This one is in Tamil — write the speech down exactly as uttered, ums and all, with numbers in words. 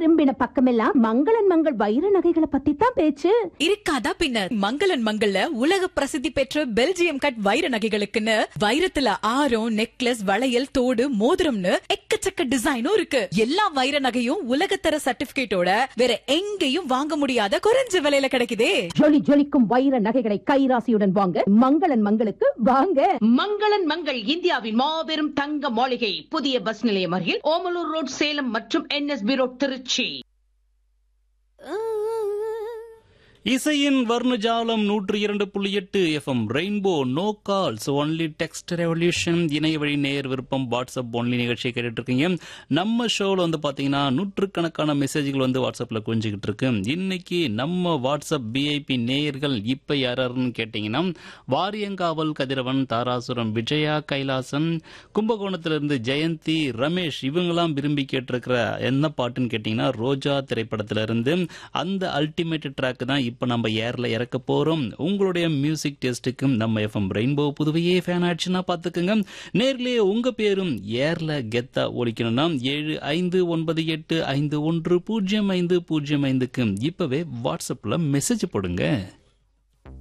திரும்பின பக்கமெல்லாம் மங்களன் மங்கள் வைர நகைகளை பத்தி தான் பேச்சு. இருக்காதா பின்ன. மங்களன் மங்கள்ல உலக பிரசித்தி பெற்ற பெல்ஜியம் கட் வைர நகைகளுக்குன்னு வைரத்துல ஆரம், நெக்லஸ், வளையல், தோடு, மோதிரம்னு எக்கச்சக்க டிசைனும் இருக்கு. எல்லா வைர நகையும் உலகத்தர சர்டிபிகேட்டோட வேற எங்கேயும் வாங்க முடியாத குறைஞ்ச விலையில கிடைக்குதே. ஜொலி ஜொலிக்கும் வைர நகைகளை கைராசியுடன் வாங்க மங்களன் மங்களுக்கு வாங்க. மங்களன் மங்கள் இந்தியாவின் மாபெரும் தங்க மாளிகை, புதிய பஸ் நிலையம் அருகில் ஓமலூர் ரோட், சேலம் மற்றும் என்எஸ்பி ரோட், திருச்சி. இசையின் வர்ணஜாலம் நூற்று இரண்டு புள்ளி எட்டு FM rainbow. No calls only text revolution. இணைய வழி நேர் விருப்பம் வாட்ஸ்அப் ஒன்லி நிகழ்ச்சியை கேட்டுட்டு இருக்கீங்க. நம்ம ஷோவில் வந்து பாத்தீங்கன்னா நூற்றுக்கணக்கான மெசேஜ்கள் வந்து வாட்ஸ்அப்ல குஞ்சுக்கிட்டு இருக்கு. இன்னைக்கு நம்ம வாட்ஸ்அப் பிஐபி நேயர்கள் இப்ப யாருன்னு கேட்டீங்கன்னா வாரியங்காவல் கதிரவன், தாராசுரம் விஜயா, கைலாசன், கும்பகோணத்திலிருந்து ஜெயந்தி, ரமேஷ் இவங்கெல்லாம் விரும்பி கேட்டிருக்கிற என்ன பாட்டுன்னு கேட்டீங்கன்னா ரோஜா திரைப்படத்தில இருந்து அந்த அல்டிமேட் ட்ராக் தான் இப்ப நம்ம ஏர்ல இறக்க போறோம். உங்களுடைய மியூசிக் டெஸ்டுக்கும் நம்ம எஃப்எம் ரெயின்போ புதுவையே ஃபேன் ஆயிடுச்சுன்னா பாத்துக்கோங்க. நேர்லயே உங்க பேரும் ஏர்ல கெத்தா ஒலிக்கணும்னா ஏழு ஐந்து ஒன்பது எட்டு ஐந்து ஒன்று பூஜ்ஜியம் ஐந்து பூஜ்ஜியம் ஐந்துக்கு இப்பவே வாட்ஸ்அப்ல மெசேஜ் போடுங்க.